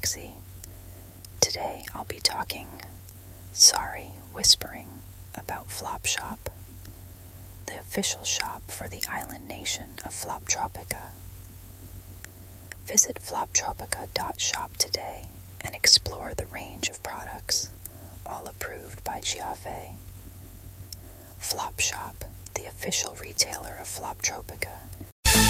Lexi. Today I'll be whispering about Flopshop, the official shop for the island nation of Floptropica. Visit floptropica.shop today and explore the range of products, all approved by Giave. Flopshop, the official retailer of Floptropica,